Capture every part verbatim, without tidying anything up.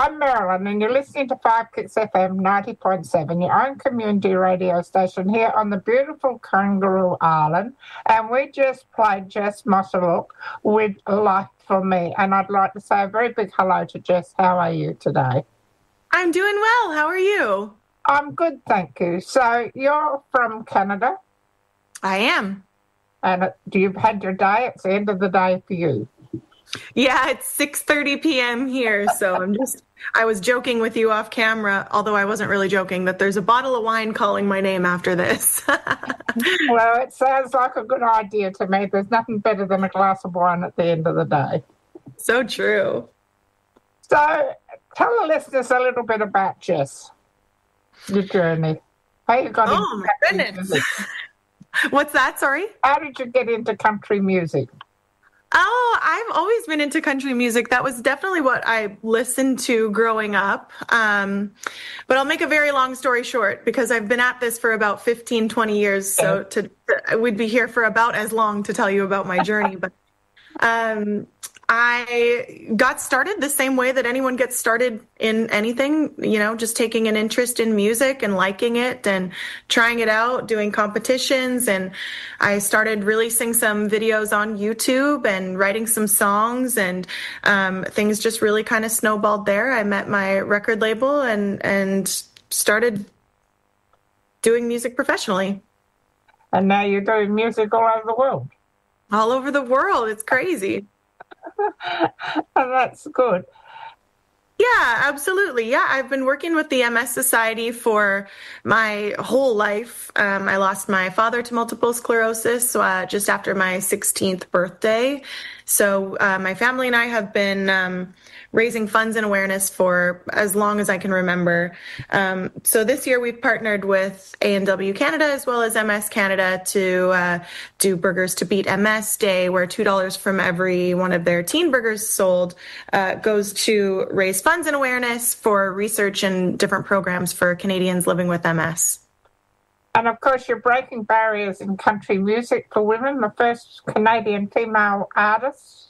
I'm Marilyn, and you're listening to Five Kicks F M ninety point seven, your own community radio station here on the beautiful Kangaroo Island. And we just played Jess Mossaluk with Life for Me. And I'd like to say a very big hello to Jess. How are you today? I'm doing well. How are you? I'm good, thank you. So you're from Canada? I am. And you've had your day. It's the end of the day for you. Yeah, it's six thirty p.m. here, so I'm just, I was joking with you off camera, although I wasn't really joking, that there's a bottle of wine calling my name after this. Well, it sounds like a good idea to me. There's nothing better than a glass of wine at the end of the day. So true. So tell the listeners a little bit about Jess, your journey. How you got oh, into my goodness. Music. What's that? Sorry? How did you get into country music? Oh, I've always been into country music. That was definitely what I listened to growing up. Um, but I'll make a very long story short because I've been at this for about fifteen, twenty years. So to, to, we'd be here for about as long to tell you about my journey. But um, I got started the same way that anyone gets started in anything, you know, just taking an interest in music and liking it and trying it out, doing competitions. And I started releasing some videos on YouTube and writing some songs, and um, things just really kind of snowballed there. I met my record label and, and started doing music professionally. And now you're doing music all over the world. All over the world. It's crazy. And that's good. Yeah, absolutely. Yeah, I've been working with the M S Society for my whole life. Um, I lost my father to multiple sclerosis uh, just after my sixteenth birthday. So uh, my family and I have been um, raising funds and awareness for as long as I can remember. Um, so this year we've partnered with A and W Canada as well as M S Canada to uh, do Burgers to Beat M S Day, where two dollars from every one of their teen burgers sold uh, goes to raise funds and awareness for research and different programs for Canadians living with M S. And of course, you're breaking barriers in country music for women, the first Canadian female artist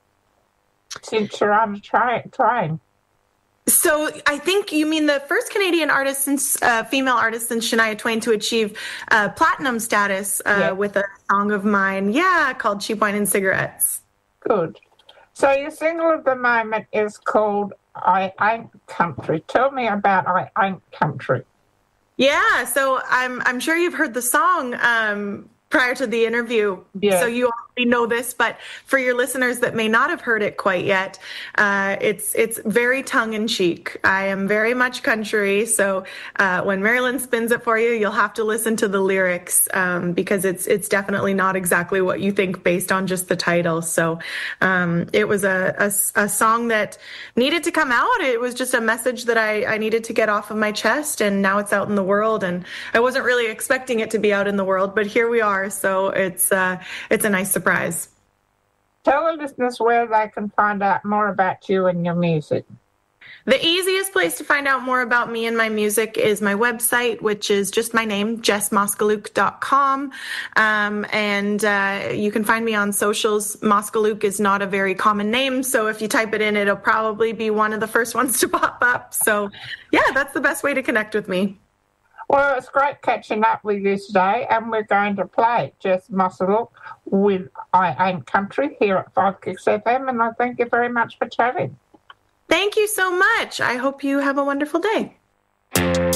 since you're on the train. So I think you mean the first Canadian artist since uh, female artist since Shania Twain to achieve uh, platinum status uh, yeah. with a song of mine, yeah, called Cheap Wine and Cigarettes. Good. So your single of the moment is called I Ain't Country. Tell me about I Ain't Country. Yeah, so I'm I'm sure you've heard the song um, prior to the interview, yeah. So you already know this, but for your listeners that may not have heard it quite yet, uh, it's it's very tongue-in-cheek. I am very much country, so uh, when Marilyn spins it for you, you'll have to listen to the lyrics um, because it's it's definitely not exactly what you think based on just the title. So um, it was a, a, a song that needed to come out. It was just a message that I, I needed to get off of my chest, and now it's out in the world, and I wasn't really expecting it to be out in the world, but here we are. So it's uh, it's a nice surprise. Tell the listeners where they can find out more about you and your music. The easiest place to find out more about me and my music is my website, which is just my name, jess moskaluk dot com. Um, and uh, you can find me on socials. Moskaluk is not a very common name, so if you type it in, it'll probably be one of the first ones to pop up. So yeah, that's the best way to connect with me. Well, it's great catching up with you today, and we're going to play Jess Mossaluk with I Ain't Country here at Five Kicks F M, and I thank you very much for chatting. Thank you so much. I hope you have a wonderful day.